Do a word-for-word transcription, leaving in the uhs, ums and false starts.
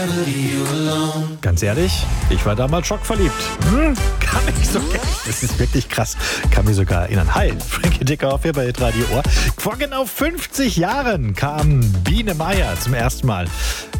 Ganz ehrlich, ich war damals schockverliebt. Hm, kann mich so, das ist wirklich krass, kann mich sogar erinnern. Hi, Frankie Dickhoff hier bei Radio Ohr. Vor genau fünfzig Jahren kam Biene Meier zum ersten Mal